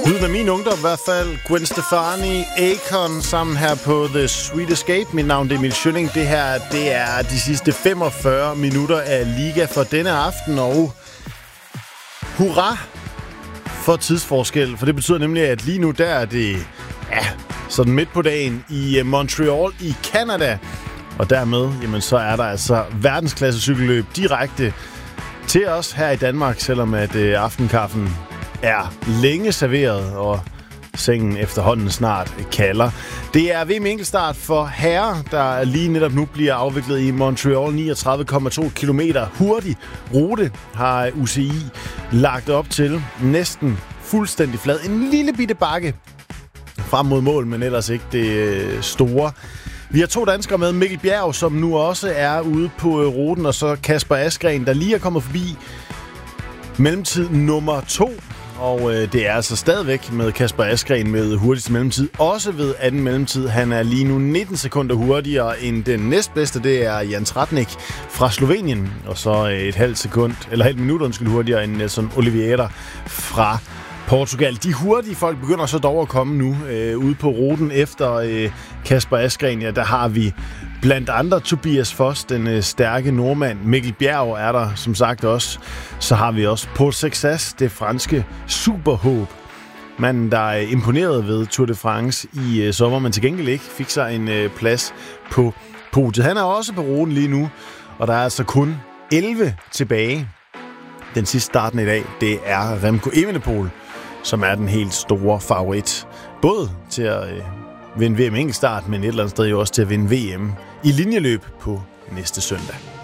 Lyden af min ungdom i hvert fald. Gwen Stefani, Akon sammen her på The Sweet Escape. Mit navn er Emil Schønning. Det her, det er de sidste 45 minutter af Liga for denne aften. Og hurra for tidsforskel. For det betyder nemlig, at lige nu der er det sådan midt på dagen i Montreal i Canada. Og dermed, jamen, så er der altså verdensklasse cykelløb direkte til os her i Danmark, selvom at aftenkaffen er længe serveret, og sengen efterhånden snart kalder. Det er VM enkeltstart for herrer, der lige netop nu bliver afviklet i Montreal. 39,2 kilometer hurtig rute har UCI lagt op til. Næsten fuldstændig flad. En lille bitte bakke frem mod mål, men ellers ikke det store. Vi har 2 danskere med. Mikkel Bjerg, som nu også er ude på ruten, og så Kasper Asgreen, der lige er kommet forbi mellemtid nummer 2. Og det er altså stadigvæk med Kasper Asgreen med hurtigste mellemtid. Også ved anden mellemtid. Han er lige nu 19 sekunder hurtigere end den næstbedste. Det er Jens Ratnik fra Slovenien. Og så et halvt minut hurtigere end Nelson Oliveira fra Portugal. De hurtige folk begynder så dog at komme nu ude på ruten efter Kasper Asgreen. Ja, der har vi blandt andre Tobias Foss, den stærke nordmand. Mikkel Bjerg er der som sagt også. Så har vi også Paul Sexas, det franske superhåb. Manden, der er imponeret ved Tour de France i sommer, men til gengæld ikke fik sig en plads på podiet. Han er også på ruten lige nu, og der er altså kun 11 tilbage. Den sidste starten i dag, det er Remco Evenepoel, som er den helt store favorit. Både til at vinde VM enkeltstart, men et eller andet sted jo også til at vinde VM i linjeløb på næste søndag.